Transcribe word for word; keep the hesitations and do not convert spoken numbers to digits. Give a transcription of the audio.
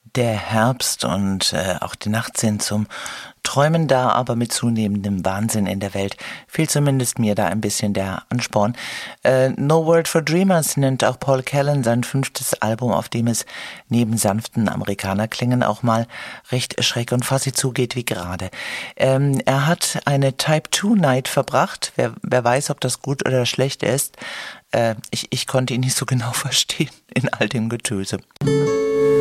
Der Herbst und äh, auch die Nacht sind zum Träumen da, aber mit zunehmendem Wahnsinn in der Welt fehlt zumindest mir da ein bisschen der Ansporn. Äh, No World for Dreamers nennt auch Paul Callan sein fünftes Album, auf dem es neben sanften Amerikanerklängen auch mal recht schreck und fuzzy zugeht wie gerade. Ähm, er hat eine Type zwei Night verbracht. Wer, wer weiß, ob das gut oder schlecht ist. Äh, ich, ich konnte ihn nicht so genau verstehen in all dem Getöse.